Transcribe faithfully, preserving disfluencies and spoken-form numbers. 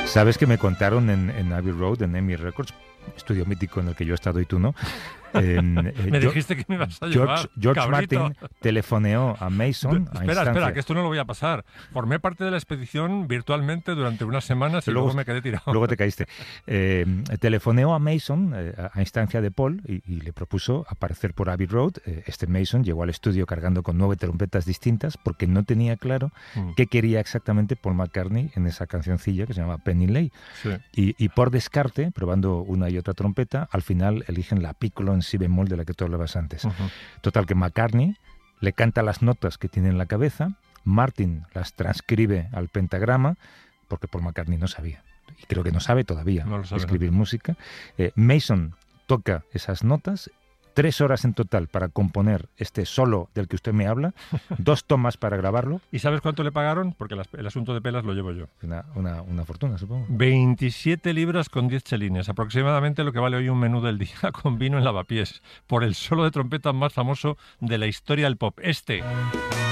¿Sabes que me contaron en, en Abbey Road, en Emmy Records, estudio mítico en el que yo he estado y tú no? Eh, eh, me dijiste que me ibas a llevar, George, George cabrito. Martin telefoneó a Mason. Du- a espera, espera, instancia- que esto no lo voy a pasar. Formé parte de la expedición virtualmente durante unas semanas y Pero luego, luego- me quedé tirado. Luego te caíste. Eh, telefoneó a Mason eh, a, a instancia de Paul y, y le propuso aparecer por Abbey Road. Eh, este Mason llegó al estudio cargando con nueve trompetas distintas porque no tenía claro Mm, qué quería exactamente Paul McCartney en esa cancioncilla que se llama Penny Lane. sí. Y, y por descarte, probando una y otra trompeta, al final eligen la piccolo en si bemol de la que tú hablabas antes. Ujú. Total, que McCartney le canta las notas que tiene en la cabeza, Martin las transcribe al pentagrama, porque Paul McCartney no sabía, y creo que no sabe todavía No lo sabe, escribir música. Eh, Mason toca esas notas, tres horas en total para componer este solo del que usted me habla, dos tomas para grabarlo, ¿Y sabes cuánto le pagaron? Porque las- el asunto de pelas lo llevo yo. una, una, una fortuna, supongo. veintisiete libras con diez chelines, aproximadamente lo que vale hoy un menú del día con vino en lavapiés, por el solo de trompeta más famoso de la historia del pop. Este.